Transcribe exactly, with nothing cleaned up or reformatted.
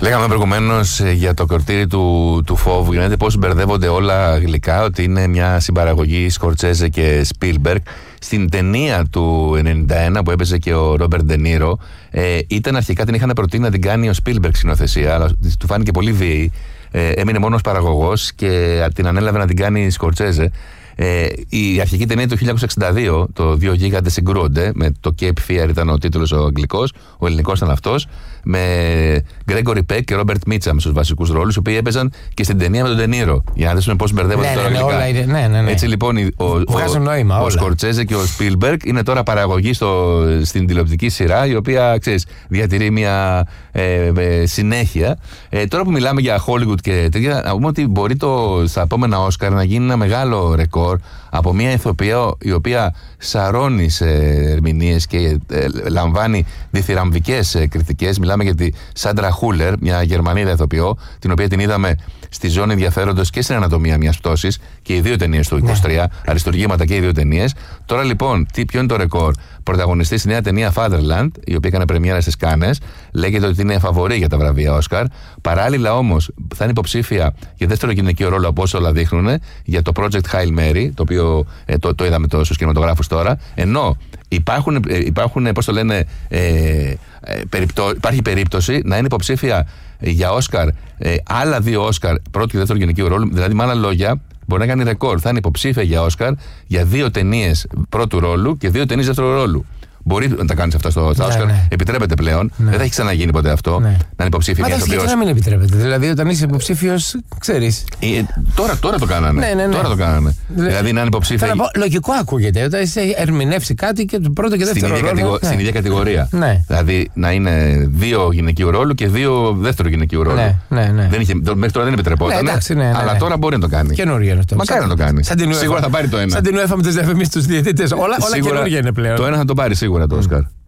Λέγαμε προηγουμένως για το κορτήρι του, του φόβου. Γιατί πώς μπερδεύονται όλα γλυκά, ότι είναι μια συμπαραγωγή Σκορτσέζε και Σπίλμπεργκ. Στην ταινία του ενενήντα ένα που έπαιζε και ο Ρόμπερτ Ντενίρο, ε, ήταν αρχικά την είχαν προτείνει να την κάνει ο Σπίλμπεργκ σκηνοθεσία, αλλά του φάνηκε πολύ βίαιη. Ε, έμεινε μόνος παραγωγός και την ανέλαβε να την κάνει η Σκορτσέζε. Ε, η αρχική ταινία του χίλια εννιακόσια εξήντα δύο, το Δύο Γίγαντες Συγκρούονται, με το Cape Fear ήταν ο τίτλος ο αγγλικός, ο ελληνικός ήταν αυτός, με Γκρέγκορι Πεκ και Ρόμπερτ Μίτσαμ στους βασικούς ρόλους, οι οποίοι έπαιζαν και στην ταινία με τον Ντενίρο. Για να δούμε πώς μπερδεύονται ναι, τώρα ναι, αγγλικά. Ναι, είναι, ναι, ναι, ναι. Έτσι λοιπόν, ο, ο, νόημα, ο Σκορτσέζε και ο Σπίλμπεργκ είναι τώρα παραγωγή στο, στην τηλεοπτική σειρά, η οποία ξέρεις, διατηρεί μια ε, ε, συνέχεια. Ε, τώρα που μιλάμε για Hollywood και τέτοια, να πούμε ότι μπορεί το, στα επόμενα Όσκαρ να γίνει ένα μεγάλο ρεκόρ από μια ηθοποιό η οποία σαρώνει σε ερμηνείες και ε, λαμβάνει διθυραμβικές ε, κριτικές. Μιλάμε για τη Σάντρα Χούλερ, μια Γερμανίδα ηθοποιό, την οποία την είδαμε στη Ζώνη Ενδιαφέροντος και στην Ανατομία μιας πτώσης, και οι δύο ταινίες του είκοσι τρία, ναι. Αριστουργήματα και οι δύο ταινίες. Τώρα λοιπόν, τι, ποιο είναι το ρεκόρ? Πρωταγωνιστή στη νέα ταινία Fatherland, η οποία έκανε πρεμιέρα στις Κάνες, λέγεται ότι είναι φαβορή για τα βραβεία Όσκαρ. Παράλληλα όμως θα είναι υποψήφια για δεύτερο γυναικείο ρόλο, από όσο όλα δείχνουν, για το Project Hail Mary, το οποίο ε, το, το είδαμε το, στους κινηματογράφους τώρα. Ενώ υπάρχουν, ε, υπάρχουν πώς το λένε, ε, ε, περιπτώ, υπάρχει περίπτωση να είναι υποψήφια για Όσκαρ ε, άλλα δύο Όσκαρ, πρώτο και δεύτερο γυναικείο ρόλο. Δηλαδή, με άλλα λόγια, μπορεί να κάνει ρεκόρ. Θα είναι υποψήφια για Όσκαρ για δύο ταινίες πρώτου ρόλου και δύο ταινίες δεύτερου ρόλου. Μπορεί να τα κάνει αυτά στο Όσκαρ. Ναι, ναι. Επιτρέπεται πλέον. Ναι. Δεν θα έχει ξαναγίνει ποτέ αυτό. Ναι. Να είναι υποψήφια για ηθοποιός. Γιατί να μην επιτρέπεται? Δηλαδή, όταν είσαι υποψήφιος, ξέρεις. Ε, τώρα, τώρα το κάνανε. Ναι, ναι, ναι. Τώρα το κάνανε. Δηλαδή, δηλαδή να είναι υποψήφια. Πω, λογικό ακούγεται. Όταν είσαι ερμηνεύσει κάτι και το πρώτο και δεύτερο στην ρόλο. Κατηγο... Ναι. Στην ίδια κατηγορία. Ναι. Δηλαδή να είναι δύο γυναικείου ρόλου και δύο δεύτερο γυναικείου ρόλου. Ναι, ναι, ναι. Δεν είχε, μέχρι τώρα δεν επιτρεπόταν. Ναι, εντάξει, ναι, ναι, ναι. Αλλά τώρα μπορεί να το κάνει. Καινούργια είναι αυτό. Μακάρι να το κάνει. Σίγουρα θα πάρει το ένα. Σαν την UEFA με τις διαφημίσεις τους διαιτητές. Όλα καινούργια είναι πλέον. Το ένα θα το πάρει σίγουρα το Όσκαρ.